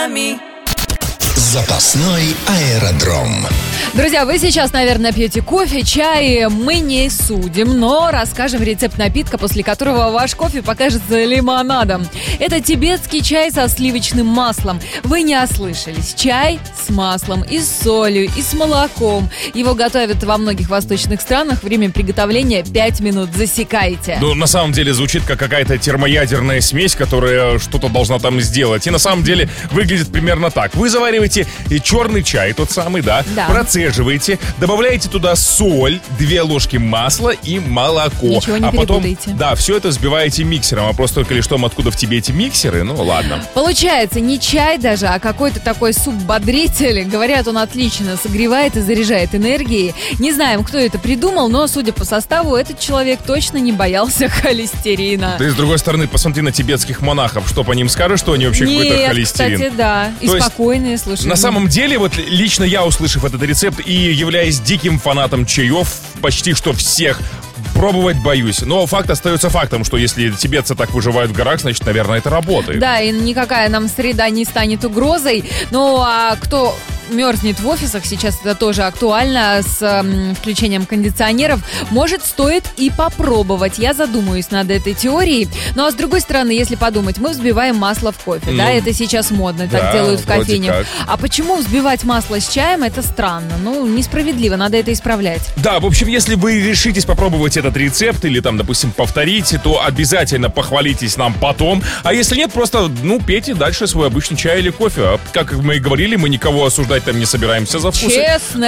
Запасной аэродром. Друзья, вы сейчас, наверное, пьете кофе, чай. Мы не судим, но расскажем рецепт напитка, после которого ваш кофе покажется лимонадом. Это тибетский чай со сливочным маслом. Вы не ослышались. Чай с маслом и с солью, и с молоком. Его готовят во многих восточных странах. Время приготовления 5 минут. Засекайте. Ну, на самом деле звучит как какая-то термоядерная смесь, которая что-то должна там сделать. И на самом деле выглядит примерно так. Вы завариваете черный чай, тот самый, да. Процеживаете, добавляете туда соль, 2 ложки масла и молоко. Ничего не перепутайте. Потом, да, все это взбиваете миксером. А просто только лишь том, откуда в Тибете миксеры, ну ладно. Получается не чай даже, а какой-то такой суп-бодритель. Говорят, он отлично согревает и заряжает энергией. Не знаем, кто это придумал, но, судя по составу, этот человек точно не боялся холестерина. Да и с другой стороны, посмотри на тибетских монахов. Что по ним скажешь, что они вообще какой-то холестерин? Кстати, да. И спокойные, слушай. На самом деле, вот лично я, услышав этот рецепт и являясь диким фанатом чаев, почти что всех, пробовать боюсь. Но факт остается фактом, что если тибетцы так выживают в горах, значит, наверное, это работает. Да, и никакая нам среда не станет угрозой. Ну, а кто мерзнет в офисах, сейчас это тоже актуально, с включением кондиционеров, может, стоит и попробовать. Я задумаюсь над этой теорией. Ну, а с другой стороны, если подумать, мы взбиваем масло в кофе, да, это сейчас модно, так делают в кофейнях. А почему взбивать масло с чаем, это странно, ну, несправедливо, надо это исправлять. Да, в общем, если вы решитесь попробовать этот рецепт или там, допустим, повторить, то обязательно похвалитесь нам потом. А если нет, просто, пейте дальше свой обычный чай или кофе. А как мы и говорили, мы никого осуждать там не собираемся за вкусы.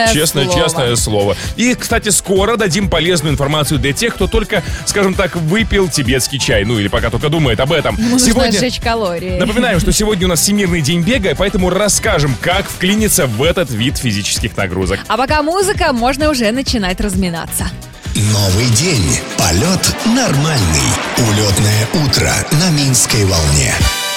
Честное слово. И, кстати, скоро дадим полезную информацию для тех, кто только, скажем так, выпил тибетский чай. Ну, или пока только думает об этом. Нужно сжечь калории. Напоминаем, что сегодня у нас Всемирный день бега, поэтому расскажем, как вклиниться в этот вид физических нагрузок. А пока музыка, можно уже начинать разминаться. Новый день. Полет нормальный. Улетное утро на Минской волне.